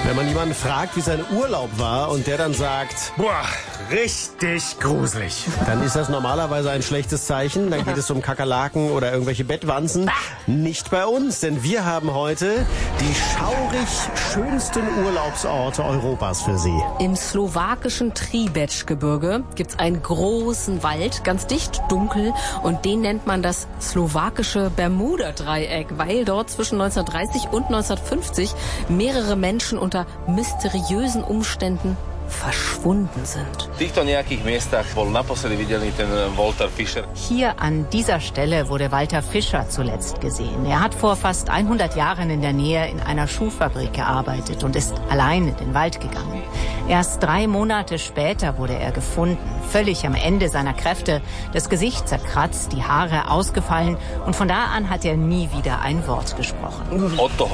Wenn man jemanden fragt, wie sein Urlaub war und der dann sagt, boah, richtig gruselig, dann ist das normalerweise ein schlechtes Zeichen. Dann geht es um Kakerlaken oder irgendwelche Bettwanzen. Nicht bei uns, denn wir haben heute die schaurig schönsten Urlaubsorte Europas für Sie. Im slowakischen Tribecgebirge gibt's einen großen Wald, ganz dicht, dunkel, und den nennt man das slowakische Bermuda-Dreieck, weil dort zwischen 1930 und 1950 mehrere Menschen unter mysteriösen Umständen verschwunden sind. Hier an dieser Stelle wurde Walter Fischer zuletzt gesehen. Er hat vor fast 100 Jahren in der Nähe in einer Schuhfabrik gearbeitet und ist allein in den Wald gegangen. Erst 3 Monate später wurde er gefunden, völlig am Ende seiner Kräfte, das Gesicht zerkratzt, die Haare ausgefallen, und von da an hat er nie wieder ein Wort gesprochen.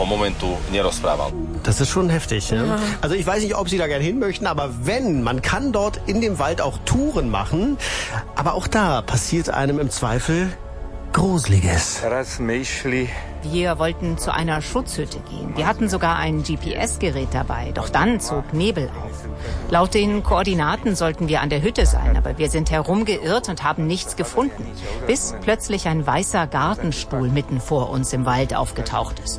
Das ist schon heftig, ne? Ja. Also ich weiß nicht, ob Sie da gerne hin möchten, aber wenn, man kann dort in dem Wald auch Touren machen, aber auch da passiert einem im Zweifel Gruseliges. Wir wollten zu einer Schutzhütte gehen. Wir hatten sogar ein GPS-Gerät dabei, doch dann zog Nebel auf. Laut den Koordinaten sollten wir an der Hütte sein, aber wir sind herumgeirrt und haben nichts gefunden, bis plötzlich ein weißer Gartenstuhl mitten vor uns im Wald aufgetaucht ist.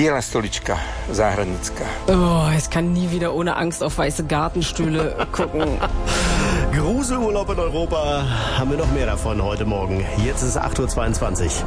Oh, ich kann nie wieder ohne Angst auf weiße Gartenstühle gucken. Gruselurlaub in Europa, haben wir noch mehr davon heute Morgen. Jetzt ist es 8:22 Uhr.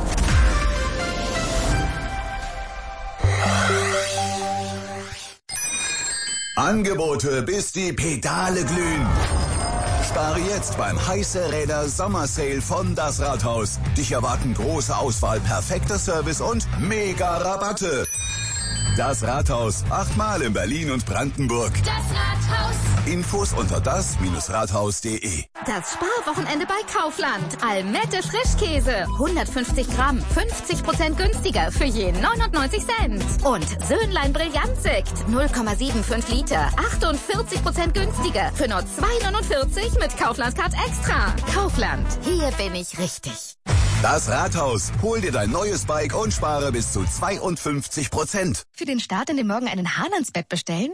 Angebote, bis die Pedale glühen. Spare jetzt beim Heiße Räder Sommersale von Das Rathaus. Dich erwarten große Auswahl, perfekter Service und mega Rabatte. Das Rathaus, 8-mal in Berlin und Brandenburg. Das Rathaus. Infos unter das-rathaus.de. Das Sparwochenende bei Kaufland. Almette Frischkäse. 150 Gramm, 50% günstiger für je 99 Cent. Und Söhnlein Brillantsekt. 0,75 Liter, 48% günstiger für nur 2,49 mit Kauflandcard Extra. Kaufland, hier bin ich richtig. Das Rathaus. Hol dir dein neues Bike und spare bis zu 52%. Für den Start in den Morgen einen Hahn ans Bett bestellen?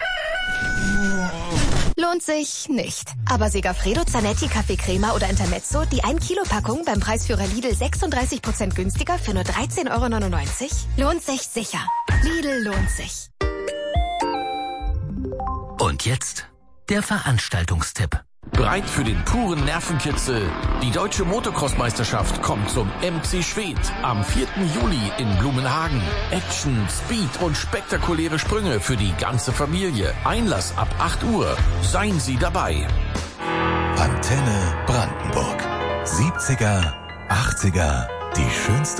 Lohnt sich nicht. Aber Segafredo, Zanetti, Kaffee Crema oder Intermezzo, die 1-Kilo-Packung beim Preisführer Lidl 36% günstiger für nur 13,99 €? Lohnt sich sicher. Lidl lohnt sich. Und jetzt der Veranstaltungstipp. Bereit für den puren Nervenkitzel? Die Deutsche Motocross-Meisterschaft kommt zum MC Schwedt am 4. Juli in Blumenhagen. Action, Speed und spektakuläre Sprünge für die ganze Familie. Einlass ab 8 Uhr. Seien Sie dabei. Antenne Brandenburg. 70er, 80er, die schönste